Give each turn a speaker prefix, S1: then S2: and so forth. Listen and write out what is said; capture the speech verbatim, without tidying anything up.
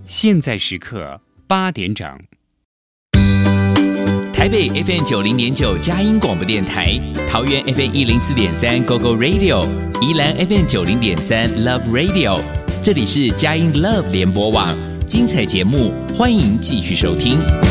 S1: 现在时刻八点整。
S2: 台北 F M 九零点九佳音广播电台，桃园 F M 一零四点三 Go Go Radio， 宜兰 F M 九零点三 Love Radio， 这里是佳音 Love 联播网，精彩节目欢迎继续收听。